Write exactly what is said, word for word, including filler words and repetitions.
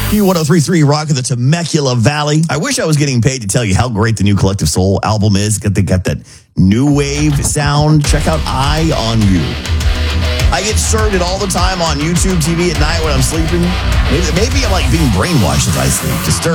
Q one oh three point three Rock of the Temecula Valley. I wish I was getting paid to tell you how great the new Collective Soul album is. They got that new wave sound. Check out Eye on You. I get served it all the time on YouTube T V at night when I'm sleeping. Maybe, maybe I'm like being brainwashed as I sleep. Disturbed.